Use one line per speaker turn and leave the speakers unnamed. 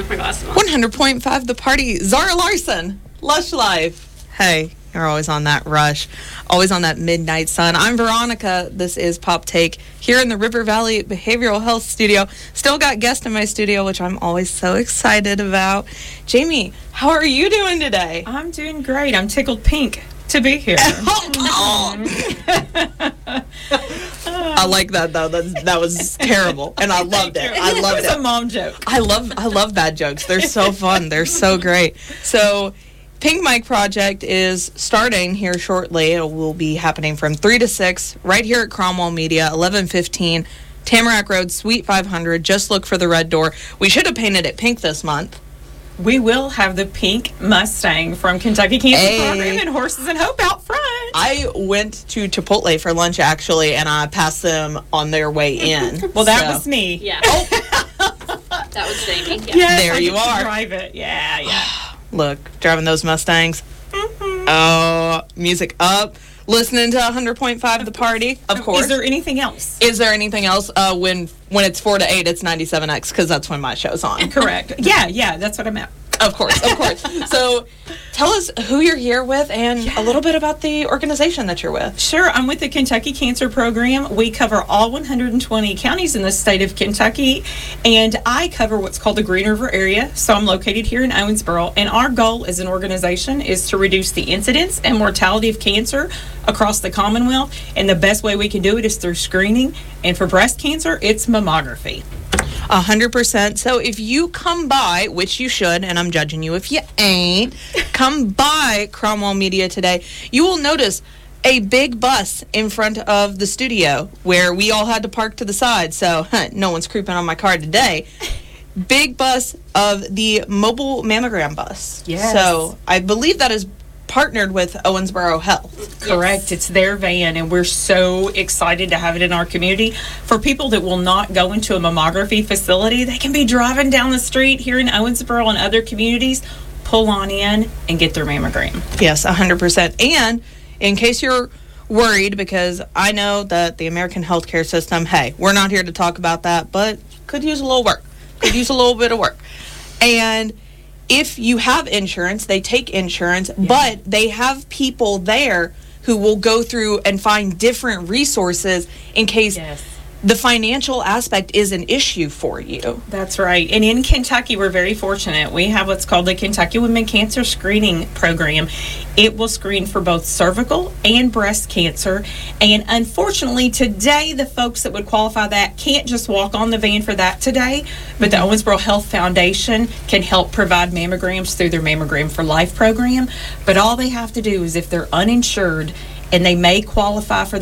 with my glasses on.
100.5 The Party. Zara Larson, Lush Life. Hey, you're always on that rush, always on that midnight sun. I'm Veronica. This is Pop Take here in the River Valley Behavioral Health Studio. Still got guests in my studio, which I'm always so excited about. Jamie, how are you doing today?
I'm doing great. I'm tickled pink to be here.
I like that though. That was terrible, and I loved it. I loved it.
It's a mom joke.
I love bad jokes. They're so fun. They're so great. So, Pink Mic Project is starting here shortly. It will be happening from 3 to 6 right here at Cromwell Media, 1115 Tamarack Road, Suite 500. Just look for the red door. We should have painted it pink this month.
We will have the pink Mustang from Kentucky Cancer Program and Horses and Hope out front.
I went to Chipotle for lunch, actually, and I passed them on their way in.
Well, that was me.
Yeah. That was Jamie. Yeah.
Yes,
There
I
you
get to
are.
drive it. Yeah.
Look, driving those Mustangs. Oh, music up. Listening to 100.5 The Party, of course.
Is there anything else?
Is there anything else? When it's 4 to 8, it's 97X, because that's when my show's on.
Correct. Yeah, that's what I meant.
Of course. So tell us who you're here with and a little bit about the organization that you're with.
Sure, I'm with the Kentucky Cancer Program. We cover all 120 counties in the state of Kentucky, and I cover what's called the Green River area. So I'm located here in Owensboro, and our goal as an organization is to reduce the incidence and mortality of cancer across the Commonwealth, and the best way we can do it is through screening, and for breast cancer, it's mammography.
100%. So if you come by, which you should, and I'm judging you if you ain't, come by Cromwell Media today, you will notice a big bus in front of the studio where we all had to park to the side. So no one's creeping on my car today. Big bus of the mobile mammogram bus.
Yes.
So I believe that is partnered with Owensboro Health.
Correct.
Yes.
It's their van, and we're so excited to have it in our community. For people that will not go into a mammography facility, they can be driving down the street here in Owensboro and other communities, pull on in and get their mammogram.
Yes, 100%. And in case you're worried, because I know that the American healthcare system, hey, we're not here to talk about that, but could use a little work. Could use a little bit of work. And if you have insurance, they take insurance, but they have people there who will go through and find different resources in case the financial aspect is an issue for you.
That's right. And in Kentucky, we're very fortunate. We have what's called the Kentucky Women Cancer Screening Program. It will screen for both cervical and breast cancer. And unfortunately, today, the folks that would qualify that can't just walk on the van for that today. But the Owensboro Health Foundation can help provide mammograms through their Mammogram for Life program. But all they have to do is, if they're uninsured and they may qualify for